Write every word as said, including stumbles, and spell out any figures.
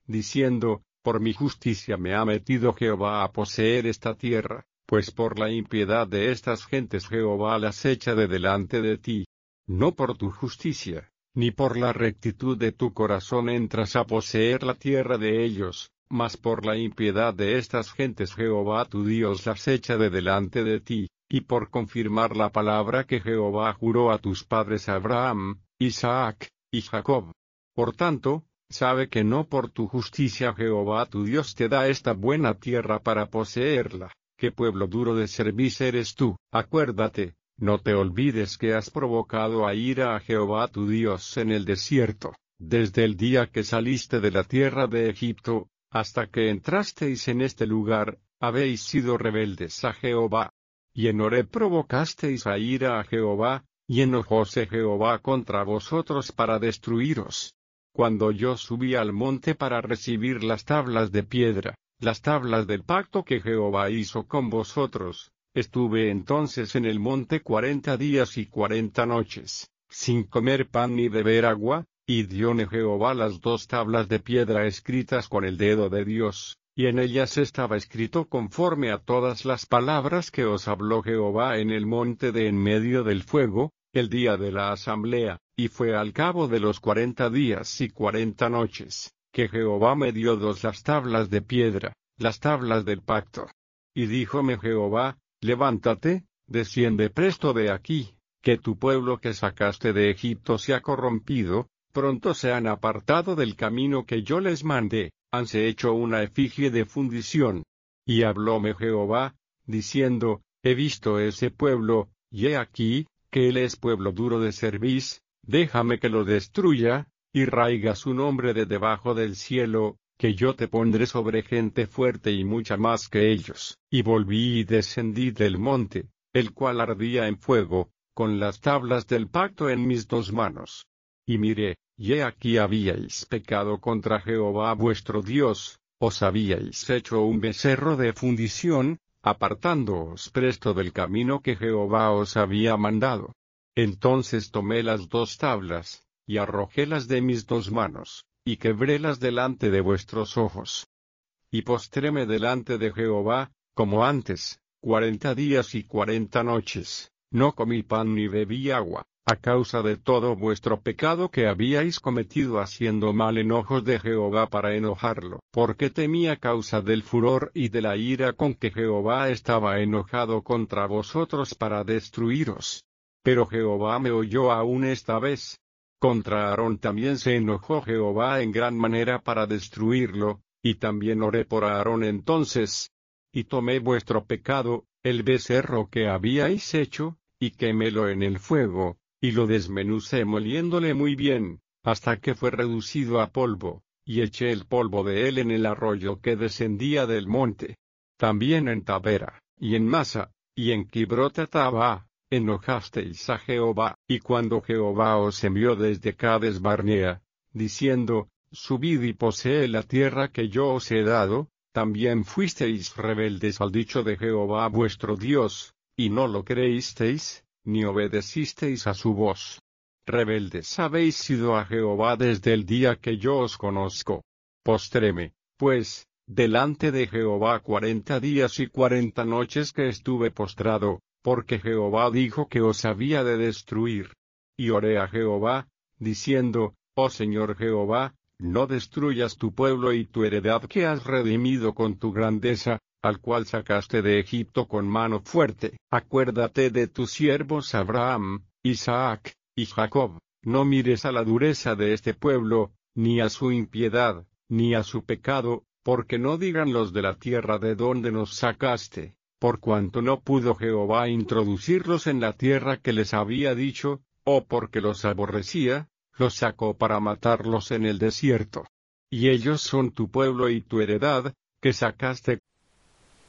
diciendo, por mi justicia me ha metido Jehová a poseer esta tierra, pues por la impiedad de estas gentes Jehová las echa de delante de ti. No por tu justicia, ni por la rectitud de tu corazón entras a poseer la tierra de ellos, mas por la impiedad de estas gentes Jehová tu Dios las echa de delante de ti, y por confirmar la palabra que Jehová juró a tus padres Abraham, Isaac, y Jacob. Por tanto, sabe que no por tu justicia Jehová tu Dios te da esta buena tierra para poseerla, que pueblo duro de cerviz eres tú. Acuérdate, no te olvides que has provocado a ira a Jehová tu Dios en el desierto, desde el día que saliste de la tierra de Egipto, hasta que entrasteis en este lugar, habéis sido rebeldes a Jehová. Y en Horeb provocasteis a ira a Jehová, y enojóse Jehová contra vosotros para destruiros. Cuando yo subí al monte para recibir las tablas de piedra, las tablas del pacto que Jehová hizo con vosotros, estuve entonces en el monte cuarenta días y cuarenta noches, sin comer pan ni beber agua, y dióme Jehová las dos tablas de piedra escritas con el dedo de Dios, y en ellas estaba escrito conforme a todas las palabras que os habló Jehová en el monte de en medio del fuego, el día de la asamblea, y fue al cabo de los cuarenta días y cuarenta noches, que Jehová me dio dos las tablas de piedra, las tablas del pacto. Y díjome Jehová, levántate, desciende presto de aquí, que tu pueblo que sacaste de Egipto se ha corrompido, pronto se han apartado del camino que yo les mandé, hanse hecho una efigie de fundición. Y hablóme Jehová, diciendo, he visto ese pueblo, y he aquí, que él es pueblo duro de cerviz, déjame que lo destruya, y raiga su nombre de debajo del cielo, que yo te pondré sobre gente fuerte y mucha más que ellos. Y volví y descendí del monte, el cual ardía en fuego, con las tablas del pacto en mis dos manos. Y miré, y he aquí habíais pecado contra Jehová vuestro Dios, os habíais hecho un becerro de fundición, apartándoos presto del camino que Jehová os había mandado. Entonces tomé las dos tablas, y arrojélas de mis dos manos, y quebrélas delante de vuestros ojos. Y postréme delante de Jehová, como antes, cuarenta días y cuarenta noches, no comí pan ni bebí agua, a causa de todo vuestro pecado que habíais cometido haciendo mal en ojos de Jehová para enojarlo, porque temía causa del furor y de la ira con que Jehová estaba enojado contra vosotros para destruiros. Pero Jehová me oyó aún esta vez. Contra Aarón también se enojó Jehová en gran manera para destruirlo, y también oré por Aarón entonces. Y tomé vuestro pecado, el becerro que habíais hecho, y quemélo en el fuego, y lo desmenucé moliéndole muy bien, hasta que fue reducido a polvo, y eché el polvo de él en el arroyo que descendía del monte. También en Tabera, y en Masa, y en Kibrot-Tabá, enojasteis a Jehová, y cuando Jehová os envió desde Cades Barnea, diciendo, subid y posee la tierra que yo os he dado, también fuisteis rebeldes al dicho de Jehová vuestro Dios, y no lo creísteis, ni obedecisteis a su voz. Rebeldes habéis sido a Jehová desde el día que yo os conozco. Postréme, pues, delante de Jehová cuarenta días y cuarenta noches que estuve postrado, porque Jehová dijo que os había de destruir. Y oré a Jehová, diciendo, oh Señor Jehová, no destruyas tu pueblo y tu heredad que has redimido con tu grandeza, al cual sacaste de Egipto con mano fuerte. Acuérdate de tus siervos Abraham, Isaac, y Jacob, no mires a la dureza de este pueblo, ni a su impiedad, ni a su pecado, porque no digan los de la tierra de donde nos sacaste, por cuanto no pudo Jehová introducirlos en la tierra que les había dicho, o porque los aborrecía, los sacó para matarlos en el desierto. Y ellos son tu pueblo y tu heredad, que sacaste